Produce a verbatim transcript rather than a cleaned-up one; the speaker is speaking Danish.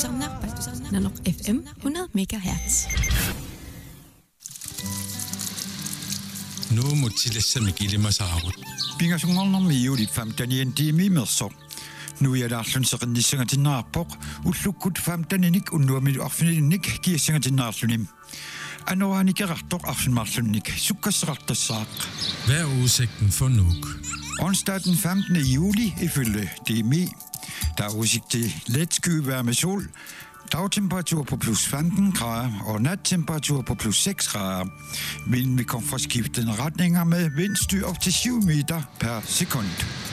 Paltusarna, Paltusarna, Nanok F M hundrede megahertz. Nu mutsilessa mikilima saarut. Pingasungarnermi uli femtanian tiimi merso. Nu er der sådan så nisser til narpok. Uslukut femtaninik unnuami afninik kiesser til narsunim. Anoanik rattor afmarsunik. Sukkersrattersak. Hvad er udsigten for Nuuk? Onsdag den femtende juli ifølge D M I. Der er udsigt til let skyvejr med sol. Dagtemperatur på plus femten grader og nattemperatur på plus seks grader. Vinden vil komme fra skiftende retninger med vindstyr op til syv meter per sekund.